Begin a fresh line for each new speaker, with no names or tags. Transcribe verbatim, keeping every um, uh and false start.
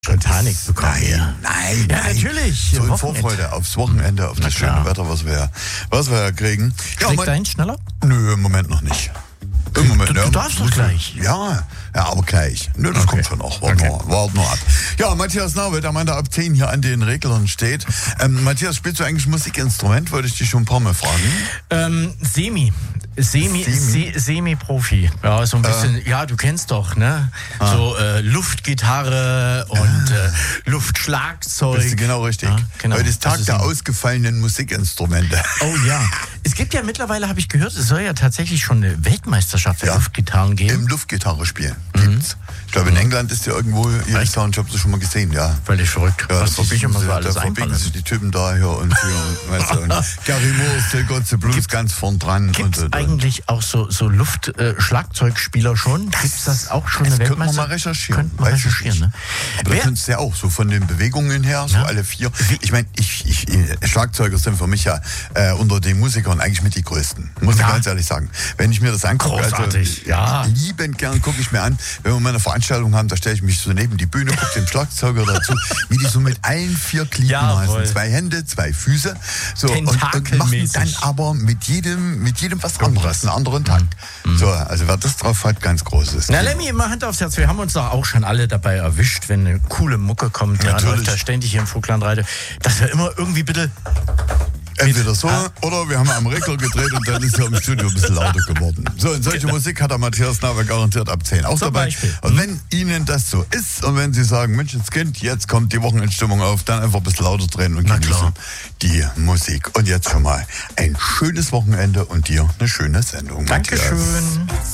Panik bekommen.
Nein, nein,
Ja,
nein.
natürlich.
So in
Wochenende.
Vorfreude aufs Wochenende, auf das
klar.
schöne Wetter, was wir, was wir ja kriegen. Ja,
Schlägt
mein-
dein schneller?
Nö, im Moment noch nicht. Im Moment,
Du- du
ja,
darfst doch
muss-
gleich.
Ja, ja, aber gleich. Nö, das
Okay.
kommt schon noch. Wart,
Okay.
nur, wart nur ab. Ja, Matthias Naube, der meinte ab zehn hier an den Reglern steht. Ähm, Matthias, spielst du eigentlich Musikinstrument? Wollte ich dich schon ein paar Mal fragen.
Ähm, Semi. Semi,
Semi?
Se, Semi-Profi. Ja, so ein bisschen, ja, du kennst doch, ne? So äh, Luftgitarre und äh, Luftschlagzeug.
Bist du genau richtig.
Ja, genau.
Heute ist
Das
Tag
ist
der
ein-
ausgefallenen Musikinstrumente.
Oh ja. Es gibt ja mittlerweile, habe ich gehört, es soll ja tatsächlich schon eine Weltmeisterschaft für
Ja.
Luftgitarren geben.
Im Luftgitarre spielen gibt's. Ich glaube, in England ist ja irgendwo hier
Echt?
Sound, ich habe das schon mal gesehen, ja.
Völlig verrückt.
Ja,
Was für Bücher man so alles
da verbiegen
einfallen.
sich die Typen da hier und hier, weißt du, und Gary Moore, Still Got the Blues ganz vorn dran.
Gibt es
und, und,
eigentlich auch so, so Luft-Schlagzeugspieler schon? Gibt es das auch schon
Das
eine
könnten wir
Weltmeister?
mal recherchieren.
Könnten wir
Weiß ich
recherchieren,
nicht.
ne?
Aber da
Wer-
könntest du ja auch so von den Bewegungen her, so
Ja.
alle vier. Ich meine, ich, ich, Schlagzeuger sind für mich ja äh, unter den Musikern eigentlich mit die größten. Muss
Ja.
ich ganz ehrlich sagen. Wenn ich mir das angucke,
Großartig,
also
ja.
liebend gern gucke ich mir an, wenn wir mal eine Veranstaltung haben, da stelle ich mich so neben die Bühne, gucke dem Schlagzeuger dazu, wie die so mit allen vier Gliedmaßen,
Jawohl.
zwei Hände, zwei Füße, so und, und machen
Tentakelmäßig.
dann aber mit jedem, mit jedem was anderes, einen anderen Takt. So, also wer das drauf hat, ganz großes.
Na, Lemmy, immer Hand aufs Herz. Wir haben uns doch auch schon alle dabei erwischt, wenn eine coole Mucke kommt. Ja,
Natürlich.
läuft da ständig hier im Vogtlandreide. Dass wir immer irgendwie bitte.
Entweder so, oder wir haben am Regler gedreht und dann ist er im Studio ein bisschen lauter geworden. So, und solche Musik hat der Matthias Naube garantiert ab zehn auch
Zum
dabei.
Beispiel.
Und wenn Ihnen das so ist und wenn Sie sagen, Menschenskind, jetzt kommt die Wochenendstimmung auf, dann einfach ein bisschen lauter drehen und
Na
genießen
klar.
die Musik. Und jetzt schon mal ein schönes Wochenende und dir eine schöne Sendung, Matthias.
Dankeschön.